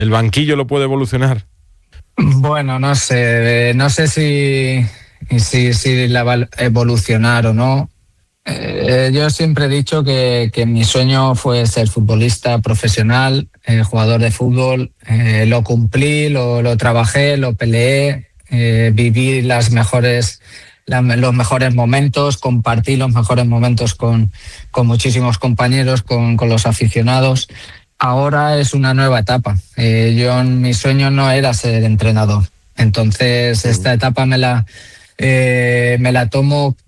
¿El banquillo lo puede evolucionar? Bueno, no sé si la va a evolucionar o no. Yo siempre he dicho que mi sueño fue ser futbolista profesional, jugador de fútbol. Lo cumplí, lo trabajé, lo peleé, viví los mejores momentos, compartí los mejores momentos con muchísimos compañeros, con los aficionados. Ahora es una nueva etapa. Mi sueño no era ser entrenador. Entonces esta etapa me la tomo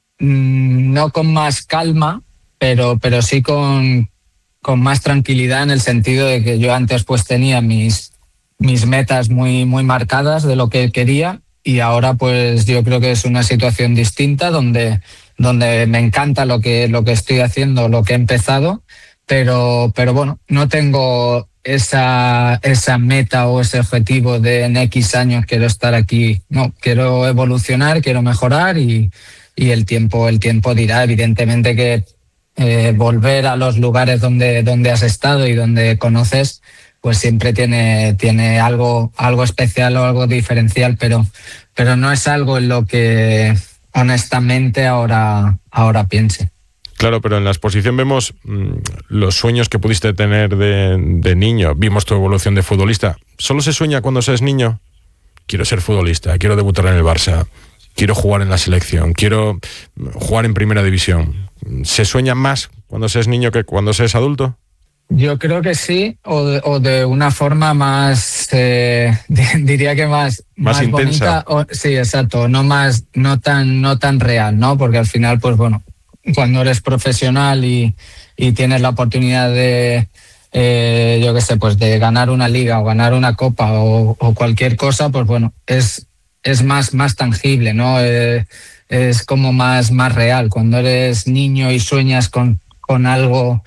no con más calma, pero sí con más tranquilidad, en el sentido de que yo antes pues tenía mis metas muy marcadas de lo que quería, y ahora pues yo creo que es una situación distinta donde me encanta lo que estoy haciendo, lo que he empezado, pero bueno, no tengo esa meta o ese objetivo de en X años quiero estar aquí. No, quiero evolucionar, quiero mejorar, y el tiempo dirá. Evidentemente que volver a los lugares donde has estado y donde conoces, pues siempre tiene algo especial o algo diferencial, pero no es algo en lo que honestamente ahora piense. Claro, pero en la exposición vemos los sueños que pudiste tener de niño. Vimos tu evolución de futbolista. ¿Solo se sueña cuando se es niño? Quiero ser futbolista, quiero debutar en el Barça, quiero jugar en la selección, quiero jugar en primera división. ¿Se sueña más cuando se es niño que cuando se es adulto? Yo creo que sí, o de una forma más, diría que más intensa. Bonita, sí, exacto, no tan real, ¿no? Porque al final, pues bueno, cuando eres profesional y tienes la oportunidad de, yo qué sé, pues de ganar una liga o ganar una copa o cualquier cosa, pues bueno, es más tangible, ¿no? Es como más real. Cuando eres niño y sueñas con algo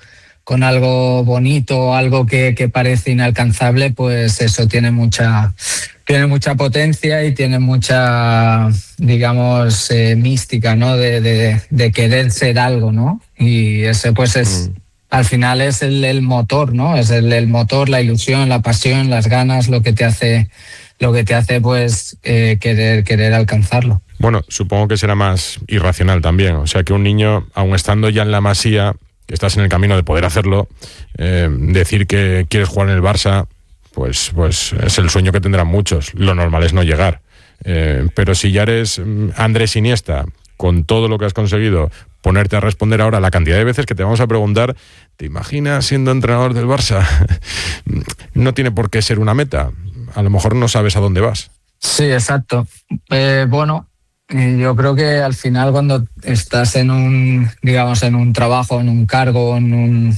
bonito, algo que parece inalcanzable, pues eso tiene mucha potencia y tiene mucha, digamos, mística, ¿no? De querer ser algo, ¿no? Y ese pues es, al final es el motor, ¿no? Es el motor, la ilusión, la pasión, las ganas, lo que te hace pues querer alcanzarlo. Bueno, supongo que será más irracional también. O sea, que un niño, aun estando ya en la Masía, que estás en el camino de poder hacerlo, decir que quieres jugar en el Barça, pues es el sueño que tendrán muchos. Lo normal es no llegar. Pero si ya eres Andrés Iniesta, con todo lo que has conseguido, ponerte a responder ahora la cantidad de veces que te vamos a preguntar, ¿te imaginas siendo entrenador del Barça? No tiene por qué ser una meta. A lo mejor no sabes a dónde vas. Sí, exacto. Bueno, yo creo que al final, cuando estás en un trabajo, en un cargo, en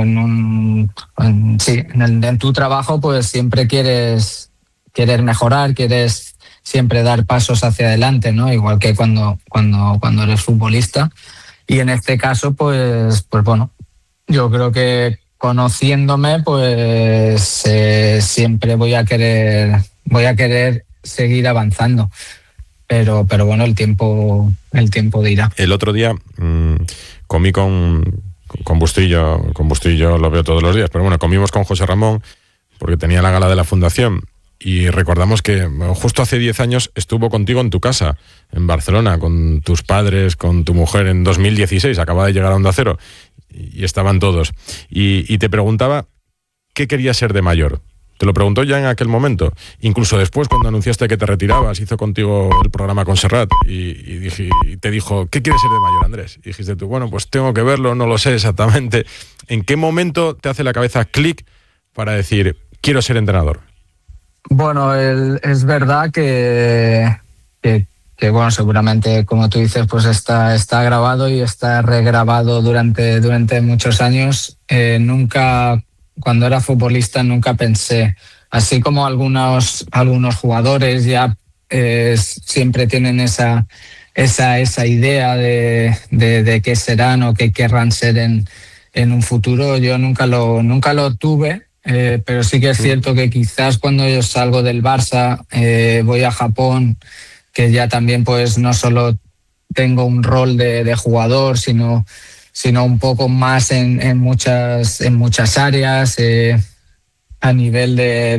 tu trabajo, pues siempre quieres mejorar, quieres siempre dar pasos hacia adelante, ¿no? Igual que cuando eres futbolista. Y en este caso, pues bueno, yo creo que conociéndome, pues siempre voy a querer seguir avanzando. Pero bueno, el tiempo dirá. El otro día comí con Bustillo. Con Bustillo lo veo todos los días, pero bueno, comimos con José Ramón porque tenía la gala de la Fundación, y recordamos que justo hace 10 años estuvo contigo en tu casa, en Barcelona, con tus padres, con tu mujer, en 2016, acaba de llegar a Onda Cero, y estaban todos. Y te preguntaba qué querías ser de mayor. Te lo preguntó ya en aquel momento. Incluso después, cuando anunciaste que te retirabas, hizo contigo el programa con Serrat y te dijo, ¿qué quieres ser de mayor, Andrés? Y dijiste tú, bueno, pues tengo que verlo, no lo sé exactamente. ¿En qué momento te hace la cabeza clic para decir, quiero ser entrenador? Bueno, es verdad que bueno, seguramente, como tú dices, pues está grabado y está regrabado durante muchos años. Nunca, cuando era futbolista, nunca pensé, así como algunos jugadores ya siempre tienen esa idea de qué serán o qué querrán ser en un futuro. Yo nunca lo tuve. Pero sí que es cierto que quizás cuando yo salgo del Barça, voy a Japón, que ya también pues no solo tengo un rol de jugador, sino un poco más en muchas áreas, a nivel de